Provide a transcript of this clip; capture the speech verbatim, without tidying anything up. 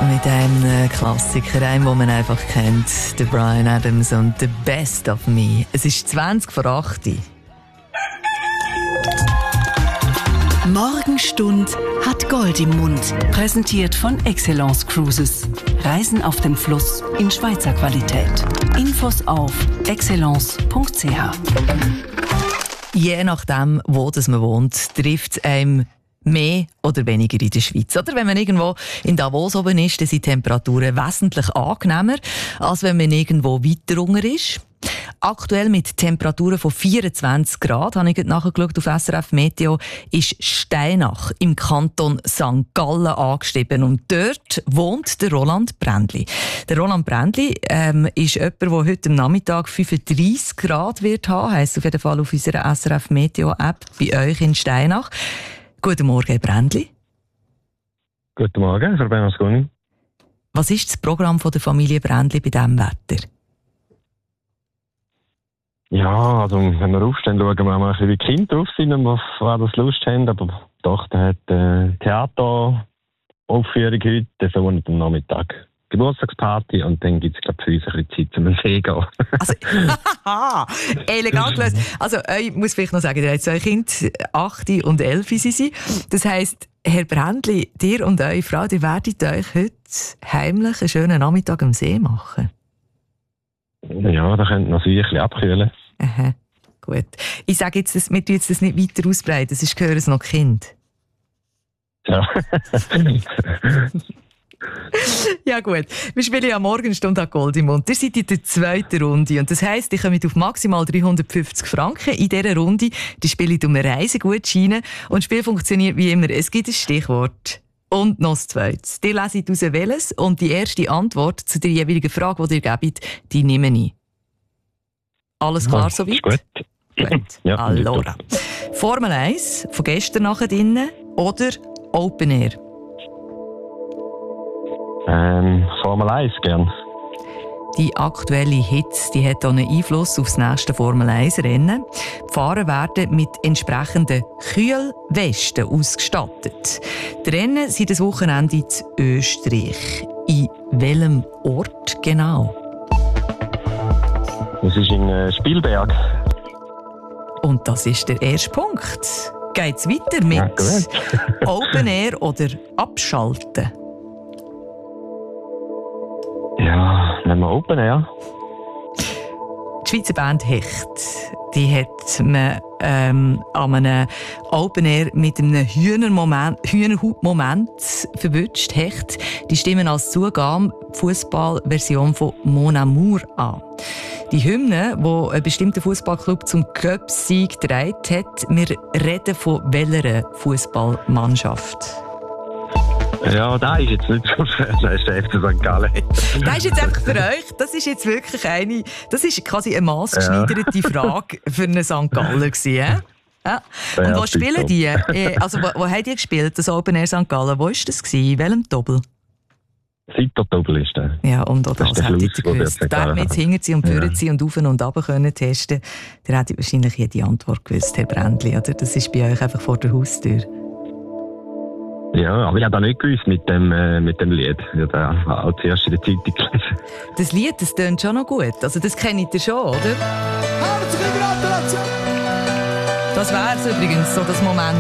mit einem Klassiker, einem, den man einfach kennt, der Bryan Adams und «The Best of Me». Es ist zwanzig vor acht. Morgenstund hat Gold im Mund. Präsentiert von Excellence Cruises. Reisen auf dem Fluss in Schweizer Qualität. Infos auf excellence punkt c h. Je nachdem, wo das man wohnt, trifft es einem mehr oder weniger in der Schweiz. Oder wenn man irgendwo in Davos oben ist, dann sind die Temperaturen wesentlich angenehmer, als wenn man irgendwo weiter unten ist. Aktuell mit Temperaturen von vierundzwanzig Grad, habe ich gerade nachgeschaut auf S R F Meteo, ist Steinach im Kanton Sankt Gallen angestiegen. Und dort wohnt der Roland Brändli. Der Roland Brändli ähm, ist jemand, der heute am Nachmittag fünfunddreissig Grad wird haben. Heisst auf jeden Fall auf unserer S R F Meteo App bei euch in Steinach. Guten Morgen, Herr Brändli. Guten Morgen, Frau Bernasconi. Was ist das Programm von der Familie Brändli bei diesem Wetter? Ja, also wenn wir aufstehen, schauen wir mal, wie die Kinder drauf sind und auf was das Lust haben. Aber die Tochter hat äh, Theateraufführung heute, der Sohn hat am Nachmittag Geburtstagsparty und dann gibt es, glaube ich, für uns ein bisschen Zeit, um den See gehen. Also, haha, elegant gelöst. Also, ich muss vielleicht noch sagen, ihr habt zwei Kinder, acht und elf sind sie. Das heisst, Herr Brändli, dir und eure Frau, ihr werdet euch heute heimlich einen schönen Nachmittag am See machen. Ja, da könnt ihr noch ein bisschen abkühlen. Aha, gut. Ich sage jetzt, dass, wir tun jetzt das nicht weiter ausbreiten, sonst gehören es noch Kind. Ja. Ja gut, wir spielen ja Morgenstunde an Gold im Mund. Ihr seid in der zweiten Runde und das heisst, ihr kommt auf maximal dreihundertfünfzig Franken in dieser Runde. Die spielt um eine Reisegutscheine und das Spiel funktioniert wie immer. Es gibt ein Stichwort und noch das zweites. Ihr leset aus welches und die erste Antwort zu der jeweiligen Frage, die ihr gebt, die nehme ich. Alles klar ja, soweit? Gut. Gut. Ja, allora. Formel eins von gestern nachher drinnen oder Open Air? Ähm, Formel eins gern. Die aktuelle Hitze die hat auch einen Einfluss auf das nächste Formel eins Rennen. Die Fahrer werden mit entsprechenden Kühlwesten ausgestattet. Die Rennen sind das Wochenende in Österreich. In welchem Ort genau? Das ist in äh, Spielberg. Und das ist der erste Punkt. Geht's weiter mit ja, Open Air oder Abschalten? Ja, nehmen wir Open Air. Die Schweizer Band Hecht, die hat man ähm, an einem Open Air mit einem Hühnermoment, Hühnerhautmoment verwünscht. Hecht, die stimmen als Zugabe die Fußballversion von Mon Amour an. Die Hymne, die ein bestimmter Fußballclub zum Cup-Sieg getragen hat, wir reden von welcher Fußballmannschaft? Ja, da ist jetzt nicht so schwer, das ist der F C Sankt Gallen. Das ist jetzt einfach für euch, das ist jetzt wirklich eine, das ist quasi eine maßgeschneiderte ja. Frage für einen Sankt Galler gewesen, ja? Ja. Und ja, wo spielen die? Also, wo, wo habt ihr gespielt, das Open Air Sankt Gallen? Wo war das gewesen? In welchem Doppel? Sitter-Doppel ist der. Ja, und auch das, das hättet ihr gewusst. Da wir jetzt hinter sie und führen ja. sie und auf und runter können testen, dann hättet ihr wahrscheinlich jede Antwort gewusst, Herr Brändli, oder? Das ist bei euch einfach vor der Haustür. Ja, aber ich habe das nicht gewusst mit dem, äh, mit dem Lied. Ich habe das auch zuerst in der Zeitung gelesen. Das Lied, das tönt schon noch gut. Also das kennt ihr schon, oder? Herzliche Gratulation! Das wäre es übrigens, so das Moment.